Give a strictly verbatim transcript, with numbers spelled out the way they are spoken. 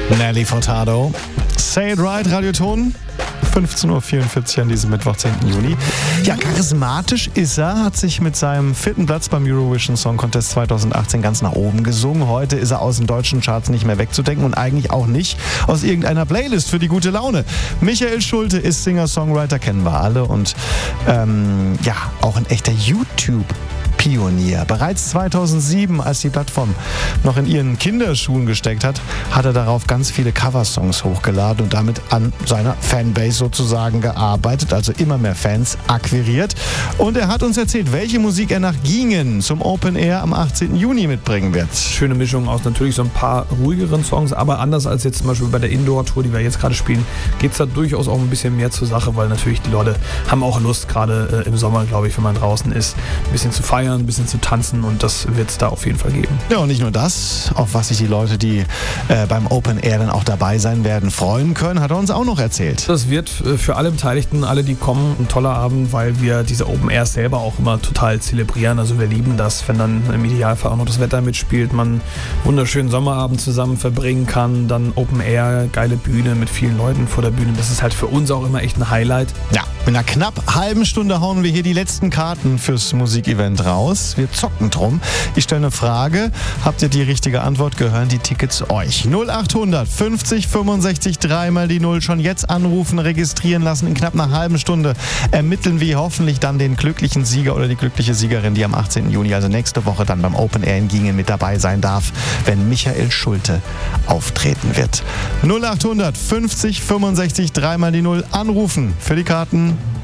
Nelly Furtado. Say It Right, Radioton. fünfzehn Uhr vierundvierzig an diesem Mittwoch, zehnten Juni. Ja, charismatisch ist er, hat sich mit seinem vierten Platz beim Eurovision Song Contest zweitausendachtzehn ganz nach oben gesungen. Heute ist er aus den deutschen Charts nicht mehr wegzudenken und eigentlich auch nicht aus irgendeiner Playlist für die gute Laune. Michael Schulte ist Singer-Songwriter, kennen wir alle, und ähm, ja, auch ein echter YouTube Pionier. Bereits zweitausendsieben, als die Plattform noch in ihren Kinderschuhen gesteckt hat, hat er darauf ganz viele Coversongs hochgeladen und damit an seiner Fanbase sozusagen gearbeitet, also immer mehr Fans akquiriert. Und er hat uns erzählt, welche Musik er nach Gingen zum Open Air am achtzehnten Juni mitbringen wird. Schöne Mischung aus natürlich so ein paar ruhigeren Songs, aber anders als jetzt zum Beispiel bei der Indoor-Tour, die wir jetzt gerade spielen, geht es da durchaus auch ein bisschen mehr zur Sache, weil natürlich die Leute haben auch Lust, gerade äh, im Sommer, glaube ich, wenn man draußen ist, ein bisschen zu feiern, ein bisschen zu tanzen, und das wird es da auf jeden Fall geben. Ja, und nicht nur das, auf was sich die Leute, die äh, beim Open Air dann auch dabei sein werden, freuen können, hat er uns auch noch erzählt. Das wird äh, für alle Beteiligten, alle, die kommen, ein toller Abend, weil wir diese Open Airs selber auch immer total zelebrieren. Also wir lieben das, wenn dann im Idealfall auch noch das Wetter mitspielt, man einen wunderschönen Sommerabend zusammen verbringen kann, dann Open Air, geile Bühne mit vielen Leuten vor der Bühne. Das ist halt für uns auch immer echt ein Highlight. Ja, in einer knapp halben Stunde hauen wir hier die letzten Karten fürs Musikevent raus. Wir zocken drum. Ich stelle eine Frage. Habt ihr die richtige Antwort? Gehören die Tickets euch? null achthundert fünfzig fünfundsechzig dreimal die Null. Schon jetzt anrufen, registrieren lassen. In knapp einer halben Stunde ermitteln wir hoffentlich dann den glücklichen Sieger oder die glückliche Siegerin, die am achtzehnten Juni, also nächste Woche, dann beim Open Air in Gingen mit dabei sein darf, wenn Michael Schulte auftreten wird. null achthundert fünfzig fünfundsechzig dreimal die Null. Anrufen für die Karten.